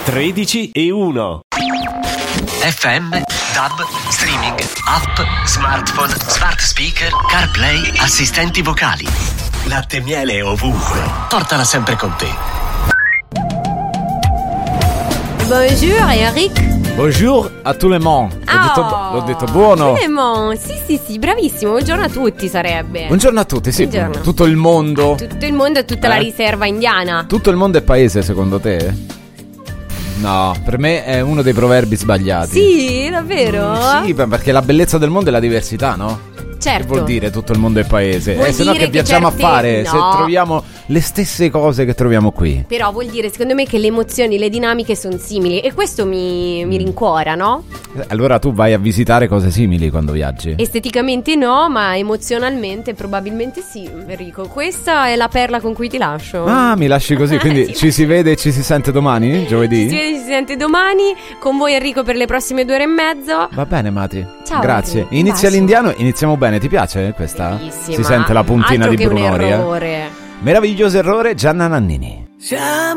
13:1. FM, DAB, streaming, app, smartphone, smart speaker, CarPlay, assistenti vocali. Latte e miele ovunque. Portala sempre con te. Bonjour Eric. Bonjour a tout le monde. L'ho detto buono. Clement. Sì, bravissimo. Buongiorno a tutti sarebbe. Buongiorno a tutti, sì. Buongiorno. Tutto il mondo. Tutto il mondo e tutta la riserva indiana. Tutto il mondo è paese, secondo te? No, per me è uno dei proverbi sbagliati. Sì, davvero? Sì, perché la bellezza del mondo è la diversità, no? Certo. Che vuol dire tutto il mondo è paese? Vuol Se no dire che viaggiamo certe- a fare no. se troviamo le stesse cose che troviamo qui? Però vuol dire secondo me che le emozioni, le dinamiche sono simili. E questo mi rincuora, no? Allora tu vai a visitare cose simili quando viaggi? Esteticamente no, ma emozionalmente probabilmente sì, Enrico. Questa è la perla con cui ti lascio. Ah, mi lasci così, quindi Sì. ci si vede e ci si sente domani? Giovedì? Ci vede, ci sente domani. Con voi Enrico per le prossime 2 ore e mezzo. Va bene, Mati. Ciao, Grazie. Henry. Un Inizia bacio. l'indiano, iniziamo bene. Ti piace questa? Bellissima. Si sente la puntina Altro di che Bruno un Noria. errore. Meraviglioso errore, Gianna Nannini.